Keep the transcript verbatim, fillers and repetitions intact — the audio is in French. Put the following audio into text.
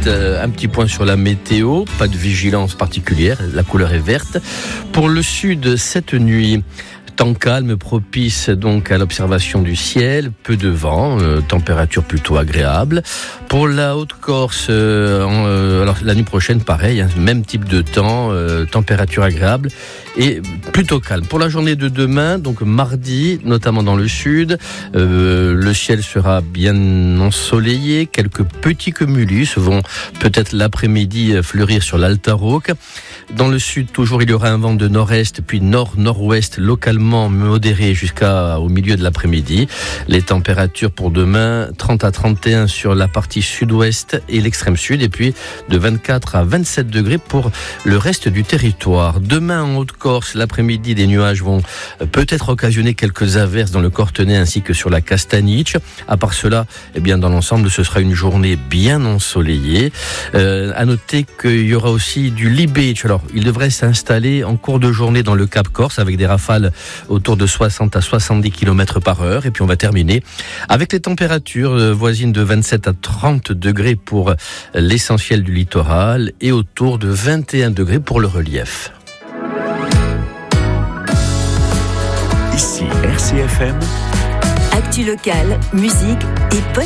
suite, un petit point sur la météo. Pas de vigilance particulière, la couleur est verte. Pour le sud, cette nuit, temps calme, propice donc à l'observation du ciel, peu de vent, euh, température plutôt agréable. Pour la Haute-Corse, euh, euh, alors la nuit prochaine, pareil, hein, même type de temps, euh, température agréable et plutôt calme. Pour la journée de demain, donc mardi, notamment dans le sud, euh, le ciel sera bien ensoleillé. Quelques petits cumulus vont peut-être l'après-midi fleurir sur l'Alta Rocca. Dans le sud, toujours, il y aura un vent de nord-est, puis nord-nord-ouest, localement modéré jusqu'au milieu de l'après-midi. Les températures pour demain, trente à trente et un sur la partie sud-ouest et l'extrême sud, et puis de vingt-quatre à vingt-sept degrés pour le reste du territoire. Demain, en Haute-Corse, l'après-midi, des nuages vont peut-être occasionner quelques averses dans le Cortenay ainsi que sur la Castaniche. À part cela, eh bien, dans l'ensemble, ce sera une journée bien ensoleillée. Euh, à noter qu'il y aura aussi du lee beach. Alors, il devrait s'installer en cours de journée dans le Cap Corse avec des rafales autour de soixante à soixante-dix kilomètres par heure. Et puis on va terminer avec les températures voisines de vingt-sept à trente degrés pour l'essentiel du littoral et autour de vingt et un degrés pour le relief. Ici R C F M. Actu locale, musique et podcast.